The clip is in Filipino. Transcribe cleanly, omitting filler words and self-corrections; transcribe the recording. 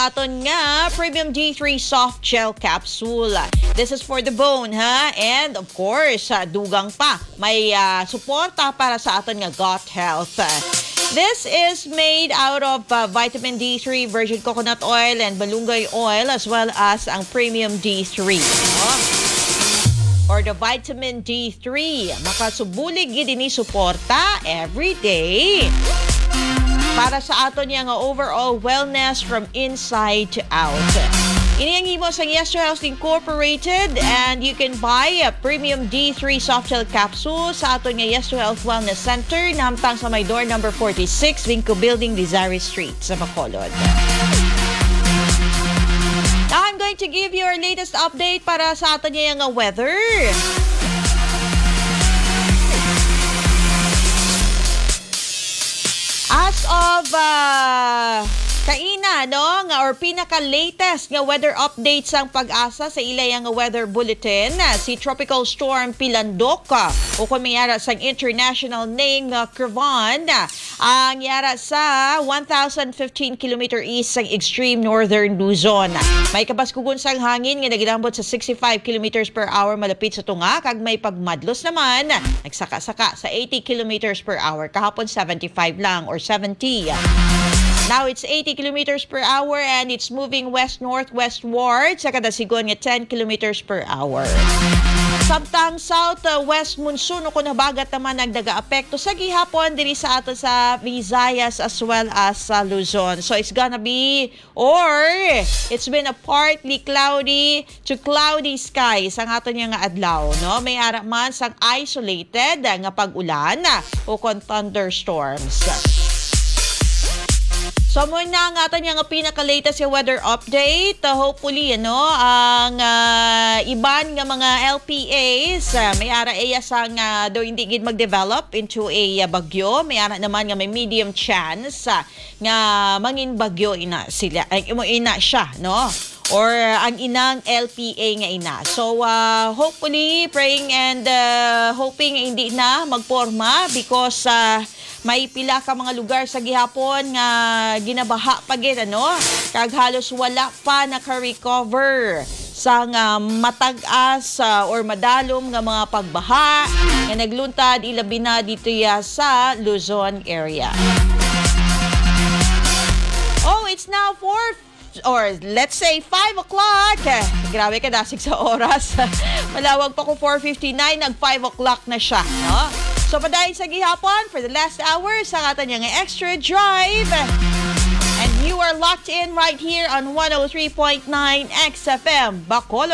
aton nga Premium D3 Soft Gel Capsule. This is for the bone, ha? And of course, dugang pa. May suporta para sa aton nga gut health. This is made out of vitamin D3, virgin coconut oil, and malunggay oil, as well as ang Premium D3. Or the vitamin D3. Makasubulig gid ni suporta every day para sa aton nga overall wellness from inside to out. Ini ang imo sa Yes to Health Incorporated, and you can buy a Premium D3 Soft Gel Capsule sa aton nga Yes to Health Wellness Center namtang sa may door number 46, Vinco Building, Lizari Street sa Bacolod. Now, I'm going to give you our latest update para sa aton nga weather. As of kaina, no, nga or pinaka-latest nga weather update sang Pag-asa sa ilay nga weather bulletin, si Tropical Storm Pilandok o kung mayara sang international name nga Crevan, ang yara sa 1,015 km east sang extreme northern Luzon. May kabaskugon sang hangin nga nagilambot sa 65 km per hour malapit sa tunga, kag may pagmadlos naman nagsaka-saka sa 80 km per hour. Kahapon 75 lang or 70. Now it's 80 kilometers per hour and it's moving west-northwestward sa kadasigon nga 10 kilometers per hour. Samtang southwest monsoon o kung nabagat naman nagdaga-apekto sa gihapon diri sa ato sa Visayas as well as sa Luzon. So it's gonna be it's been a partly cloudy to cloudy skies ang ato nga adlaw, no? May ara man sang isolated nga pag-ulan o kon thunderstorms. So muna ang aton nga pinaka-latest yung weather update. Hopefully, ang iban nga mga LPAs, may ara sang do hindi gid mag-develop into a bagyo. May ara naman nga may medium chance nga mangin bagyo ina siya, no? Or ang inang LPA nga ina. So, hopefully, praying and hoping hindi na magporma because may pila ka mga lugar sa gihapon nga ginabaha pa gid, kag halos wala pa naka-recover sa matag-as or madalom nga mga pagbaha nga nagluntad ilabi na dito sa Luzon area. Oh, it's now 4 or let's say 5 o'clock. Grabe ka dasig sa oras. Malawag pa ko 4:59, nag 5 o'clock na siya, no? So padayon sa gihapon for the last hour sa aton nga extra drive. And you are locked in right here on 103.9 XFM Bacolod.